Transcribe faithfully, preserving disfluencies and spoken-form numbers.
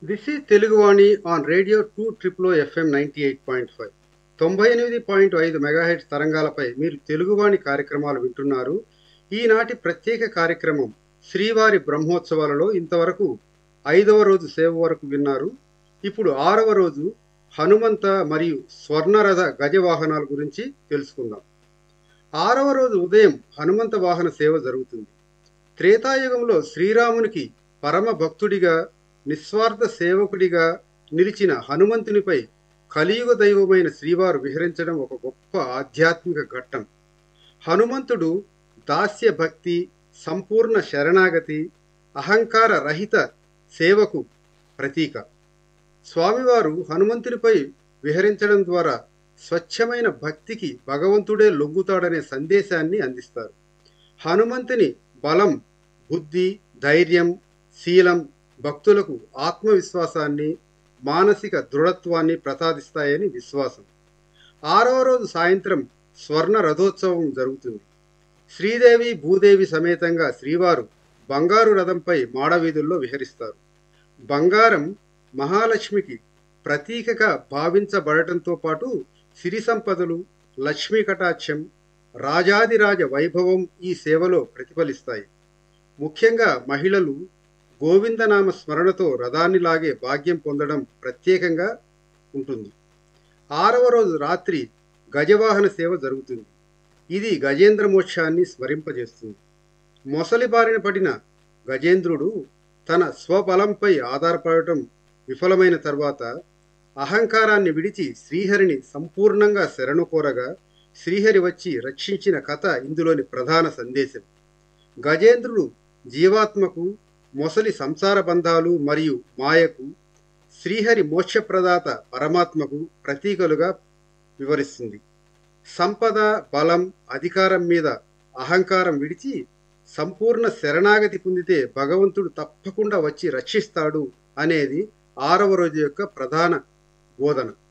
This is Teluguvani on radio two triple FM ninety eight point five తొంభై ఎనిమిది point ఐదు megahertz తరంగాలపై మీరు తెలుగువాణి కార్యక్రమాలు వింటున్నారు. ఈనాటి ప్రత్యేక కార్యక్రమం శ్రీవారి బ్రహ్మోత్సవాలలో ఇంతవరకు ఐదవ రోజు సేవ వరకు విన్నారు. ఇప్పుడు ఆరవ రోజు హనుమంత మరియు స్వర్ణరథ గజవాహనాల గురించి తెలుసుకుందాం. ఆరవ రోజు ఉదయం హనుమంత వాహన సేవ జరుగుతుంది. త్రేతాయుగంలో శ్రీరామునికి పరమ భక్తుడిగా నిస్వార్థ సేవకుడిగా నిలిచిన హనుమంతునిపై కలియుగ దైవమైన శ్రీవారు విహరించడం ఒక గొప్ప ఆధ్యాత్మిక ఘట్టం. హనుమంతుడు దాస్య భక్తి, సంపూర్ణ శరణాగతి, అహంకార రహిత సేవకు ప్రతీక. స్వామివారు హనుమంతునిపై విహరించడం ద్వారా స్వచ్ఛమైన భక్తికి భగవంతుడే లొంగుతాడనే సందేశాన్ని అందిస్తారు. హనుమంతుని బలం, బుద్ధి, ధైర్యం, శీలం భక్తులకు ఆత్మవిశ్వాసాన్ని, మానసిక దృఢత్వాన్ని ప్రసాదిస్తాయని విశ్వాసం. ఆరవ రోజు సాయంత్రం స్వర్ణ రథోత్సవం జరుగుతుంది. శ్రీదేవి భూదేవి సమేతంగా శ్రీవారు బంగారు రథంపై మాడవీధుల్లో విహరిస్తారు. బంగారం మహాలక్ష్మికి ప్రతీకగా భావించబడటంతో పాటు సిరి సంపదలు, లక్ష్మీ కటాక్షం, రాజాదిరాజ వైభవం ఈ సేవలో ప్రతిఫలిస్తాయి. ముఖ్యంగా మహిళలు గోవిందనామ స్మరణతో రథాన్ని లాగే భాగ్యం పొందడం ప్రత్యేకంగా ఉంటుంది. ఆరవ రోజు రాత్రి గజవాహన సేవ జరుగుతుంది. ఇది గజేంద్ర మోక్షాన్ని స్మరింపజేస్తుంది. మొసలి బారిన పడిన గజేంద్రుడు తన స్వబలంపై ఆధారపడటం విఫలమైన తర్వాత అహంకారాన్ని విడిచి శ్రీహరిని సంపూర్ణంగా శరణు కోరగా శ్రీహరి వచ్చి రక్షించిన కథ ఇందులోని ప్రధాన సందేశం. గజేంద్రుడు జీవాత్మకు, మొసలి సంసార బంధాలు మరియు మాయకు, శ్రీహరి మోక్షప్రదాత పరమాత్మకు ప్రతీకలుగా వివరిస్తుంది. సంపద, బలం, అధికారం మీద అహంకారం విడిచి సంపూర్ణ శరణాగతి పొందితే భగవంతుడు తప్పకుండా వచ్చి రక్షిస్తాడు అనేది ఆరవ రోజు యొక్క ప్రధాన బోధన.